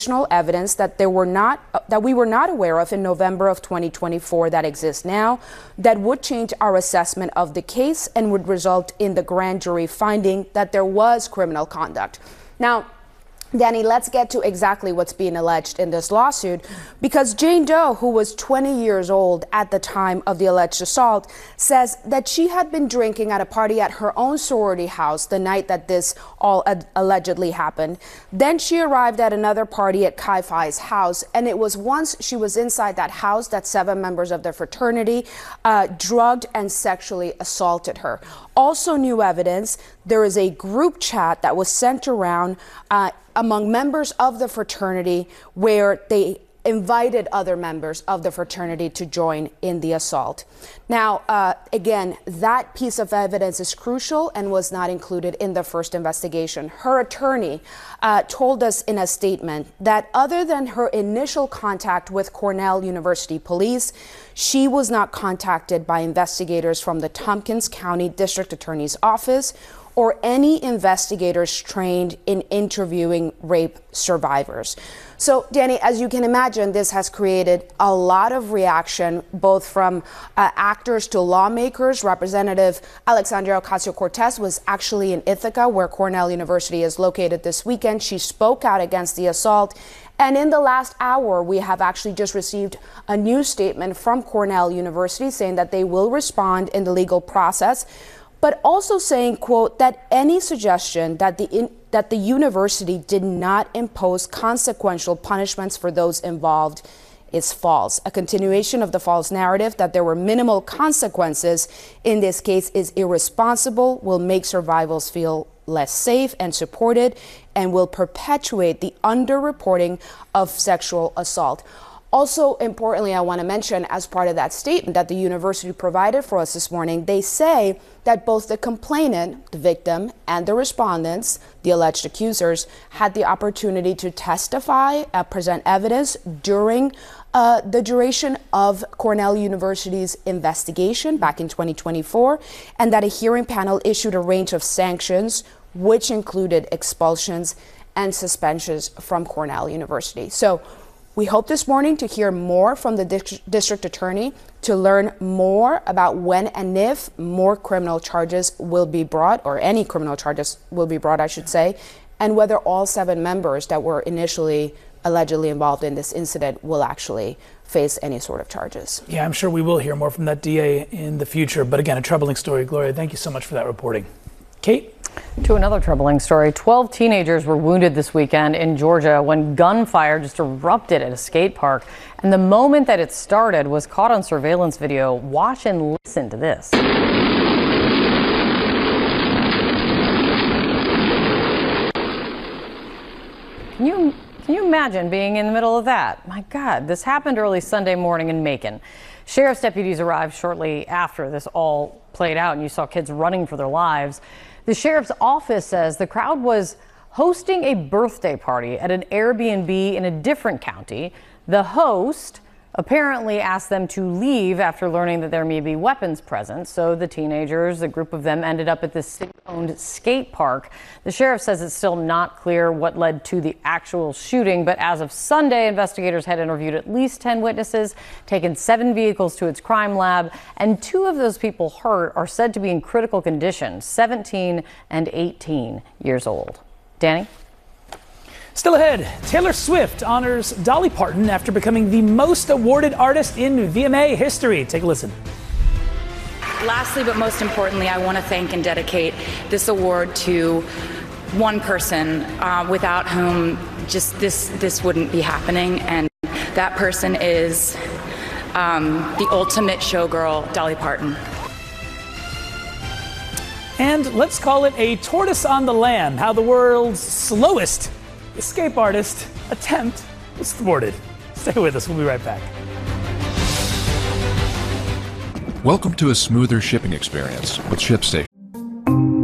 evidence that we were not aware of in November of 2024 that exists now that would change our assessment of the case and would result in the grand jury finding that there was criminal conduct. Now, Danny, let's get to exactly what's being alleged in this lawsuit, because Jane Doe, who was 20 years old at the time of the alleged assault, says that she had been drinking at a party at her own sorority house the night that this all allegedly happened. Then she arrived at another party at Chi Phi's house, and it was once she was inside that house that 7 members of the fraternity drugged and sexually assaulted her. Also new evidence, there is a group chat that was sent around among members of the fraternity where they invited other members of the fraternity to join in the assault. Now, again, that piece of evidence is crucial and was not included in the first investigation. Her attorney told us in a statement that other than her initial contact with Cornell University Police, she was not contacted by investigators from the Tompkins County District Attorney's Office or any investigators trained in interviewing rape survivors. So, Danny, as you can imagine, this has created a lot of reaction, both from actors to lawmakers. Representative Alexandria Ocasio-Cortez was actually in Ithaca, where Cornell University is located this weekend. She spoke out against the assault. And in the last hour, we have actually just received a new statement from Cornell University saying that they will respond in the legal process, but also saying, quote, that any suggestion that the university did not impose consequential punishments for those involved is false. A continuation of the false narrative that there were minimal consequences in this case is irresponsible, will make survivors feel less safe and supported, and will perpetuate the underreporting of sexual assault. Also, importantly, I want to mention, as part of that statement that the university provided for us this morning, they say that both the complainant, the victim, and the respondents, the alleged accusers, had the opportunity to testify, present evidence during the duration of Cornell University's investigation back in 2024, and that a hearing panel issued a range of sanctions, which included expulsions and suspensions from Cornell University. So we hope this morning to hear more from the district attorney to learn more about when and if more criminal charges will be brought, or any criminal charges will be brought, I should say, and whether all 7 members that were initially allegedly involved in this incident will actually face any sort of charges. Yeah, I'm sure we will hear more from that DA in the future. But again, a troubling story. Gloria, thank you so much for that reporting. Kate? To another troubling story, 12 teenagers were wounded this weekend in Georgia when gunfire just erupted at a skate park. And the moment that it started was caught on surveillance video. Watch and listen to this. Can you imagine being in the middle of that? My God, this happened early Sunday morning in Macon. Sheriff's deputies arrived shortly after this all played out, and you saw kids running for their lives. The sheriff's office says the crowd was hosting a birthday party at an Airbnb in a different county. The host apparently asked them to leave after learning that there may be weapons present. So the teenagers, a group of them, ended up at this city-owned skate park. The sheriff says it's still not clear what led to the actual shooting, but as of Sunday, investigators had interviewed at least 10 witnesses, taken 7 vehicles to its crime lab, and 2 of those people hurt are said to be in critical condition, 17 and 18 years old. Danny? Still ahead, Taylor Swift honors Dolly Parton after becoming the most awarded artist in VMA history. Take a listen. Lastly, but most importantly, I want to thank and dedicate this award to one person without whom just this wouldn't be happening. And that person is the ultimate showgirl, Dolly Parton. And let's call it a tortoise on the lamb, how the world's slowest escape artist attempt was thwarted. Stay with us. We'll be right back. Welcome to a smoother shipping experience with ShipStation.